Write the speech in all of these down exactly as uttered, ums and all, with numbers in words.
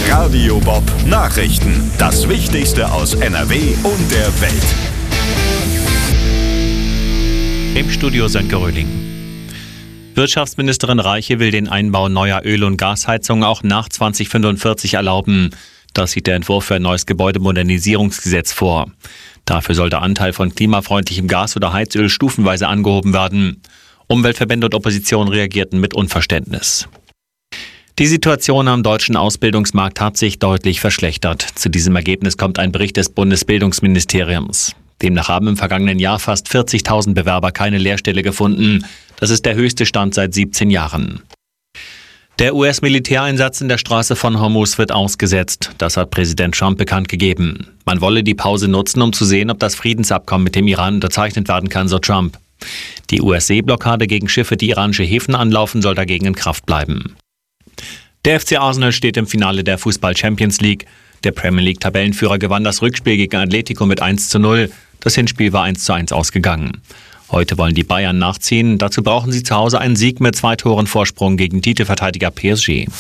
Radio Bob Nachrichten. Das Wichtigste aus N R W und der Welt. Im Studio Sönke Röhling. Wirtschaftsministerin Reiche will den Einbau neuer Öl- und Gasheizungen auch nach zwanzig fünfundvierzig erlauben. Das sieht der Entwurf für ein neues Gebäudemodernisierungsgesetz vor. Dafür soll der Anteil von klimafreundlichem Gas oder Heizöl stufenweise angehoben werden. Umweltverbände und Opposition reagierten mit Unverständnis. Die Situation am deutschen Ausbildungsmarkt hat sich deutlich verschlechtert. Zu diesem Ergebnis kommt ein Bericht des Bundesbildungsministeriums. Demnach haben im vergangenen Jahr fast vierzigtausend Bewerber keine Lehrstelle gefunden. Das ist der höchste Stand seit siebzehn Jahren. Der U S-Militäreinsatz in der Straße von Hormuz wird ausgesetzt. Das hat Präsident Trump bekannt gegeben. Man wolle die Pause nutzen, um zu sehen, ob das Friedensabkommen mit dem Iran unterzeichnet werden kann, so Trump. Die U S-Seeblockade gegen Schiffe, die iranische Häfen anlaufen, soll dagegen in Kraft bleiben. Der F C Arsenal steht im Finale der Fußball-Champions League. Der Premier League-Tabellenführer gewann das Rückspiel gegen Atletico mit eins zu null. Das Hinspiel war eins zu eins ausgegangen. Heute wollen die Bayern nachziehen. Dazu brauchen sie zu Hause einen Sieg mit zwei Toren Vorsprung gegen Titelverteidiger P S G.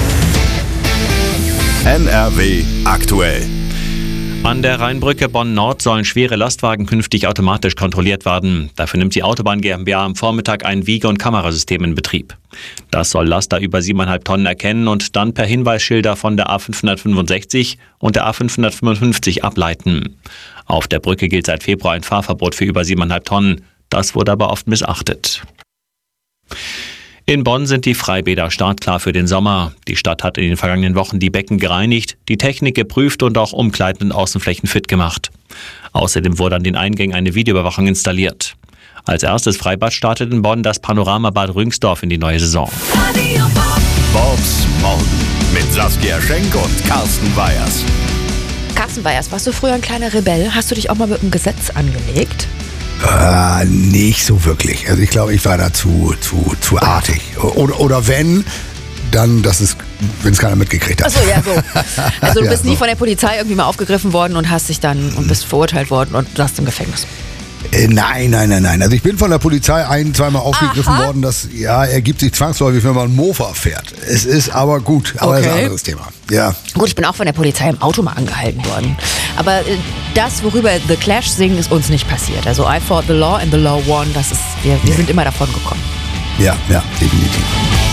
N R W aktuell. An der Rheinbrücke Bonn-Nord sollen schwere Lastwagen künftig automatisch kontrolliert werden. Dafür nimmt die Autobahn GmbH am Vormittag ein Wiege- und Kamerasystem in Betrieb. Das soll Laster über siebeneinhalb Tonnen erkennen und dann per Hinweisschilder von der A fünfhundertfünfundsechzig und der A fünfhundertfünfundfünfzig ableiten. Auf der Brücke gilt seit Februar ein Fahrverbot für über siebeneinhalb Tonnen. Das wurde aber oft missachtet. In Bonn sind die Freibäder startklar für den Sommer. Die Stadt hat in den vergangenen Wochen die Becken gereinigt, die Technik geprüft und auch Umkleiden und Außenflächen fit gemacht. Außerdem wurde an den Eingängen eine Videoüberwachung installiert. Als erstes Freibad startet in Bonn das Panoramabad Rüngsdorf in die neue Saison. Bobs Morgen mit Saskia Schenk und Carsten Weyers. Carsten Weyers, warst du früher ein kleiner Rebell? Hast du dich auch mal mit dem Gesetz angelegt? Äh, nicht so wirklich. Also ich glaube, ich war da zu, zu, zu artig. Oder, oder wenn, dann, dass es, wenn es keiner mitgekriegt hat. Achso, ja, so. Also du Ja, bist nie so. von der Polizei irgendwie mal aufgegriffen worden und hast dich dann und bist verurteilt worden und saßt im Gefängnis. Äh, nein, nein, nein, nein. Also ich bin von der Polizei ein-, zweimal aufgegriffen Aha. worden. Das ja, ergibt sich zwangsläufig, wenn man einen Mofa fährt. Es ist aber gut, aber Okay. das ist ein anderes Thema. Ja. Gut, ich bin auch von der Polizei im Auto mal angehalten worden. Aber äh, das, worüber The Clash singen, ist uns nicht passiert. Also I fought the law and the law won. Das ist, wir, wir sind immer davon gekommen. Ja, ja, definitiv.